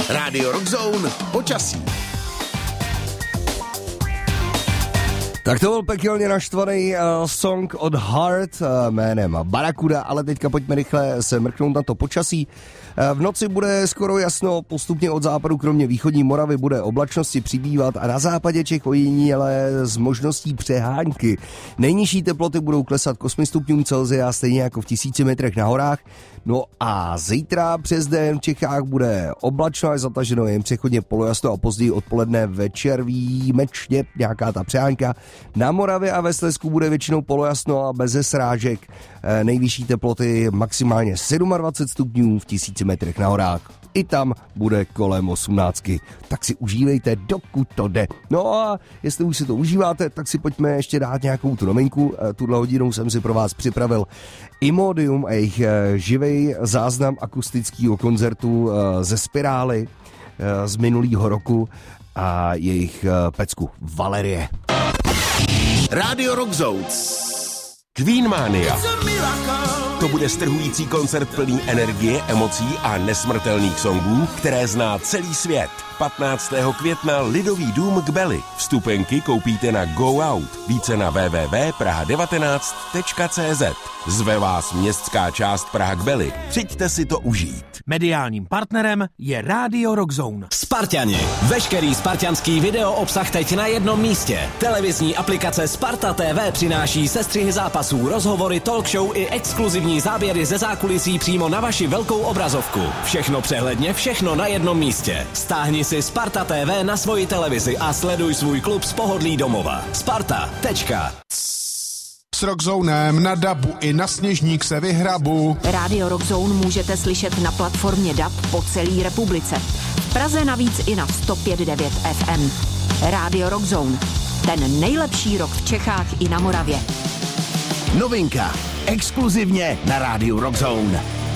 Rádio Rockzone počasí. Tak to byl pekelně naštvaný song od Heart jménem Barakuda, ale teďka pojďme rychle se mrknout na to počasí. V noci bude skoro jasno, postupně od západu kromě východní Moravy bude oblačnosti přibývat a na západě Čech ojediněle s možností přehánky. Nejnižší teploty budou klesat k 8 stupňům Celsia, stejně jako v 1000 metrech na horách. No a zítra přes den v Čechách bude oblačno až zataženo, jen přechodně polojasno a později odpoledne večer výjimečně nějaká ta přehánka. Na Moravě a ve Slezsku bude většinou polojasno a bez srážek. Nejvyšší teploty maximálně 27 stupňů v 1000 metrech na horách. I tam bude kolem 18. Tak si užívejte, dokud to jde. No a jestli už si to užíváte, tak si pojďme ještě dát nějakou tu novinku. Tuhle hodinou jsem si pro vás připravil Imodium a jejich živej záznam akustického koncertu ze Spirály z minulého roku a jejich pecku Valerie. Rádio Rockzone. Queen Mania. To bude strhující koncert plný energie, emocí a nesmrtelných songů, které zná celý svět. 15. května Lidový dům k Beli. Vstupenky koupíte na Go Out. Více na www.praha19.cz. Zve vás městská část Praha k Beli. Přijďte si to užít. Mediálním partnerem je Rádio Rockzone. Sparťani. Veškerý spartianský video obsah teď na jednom místě. Televizní aplikace Sparta TV přináší sestřihy zápasů, rozhovory, talk show i exkluzivní záběry ze zákulisí přímo na vaši velkou obrazovku. Všechno přehledně, všechno na jednom místě. Stáhni si Sparta TV na svoji televizi a sleduj svůj klub z pohodlí domova. Sparta. S Rockzonem na dabu i na Sněžník se vyhrabu. Rádio Rockzone můžete slyšet na platformě DAB po celé republice. V Praze navíc i na 105.9 FM. Rádio Rockzone. Ten nejlepší rock v Čechách i na Moravě. Novinka. Exkluzivně na Rádiu Rockzone.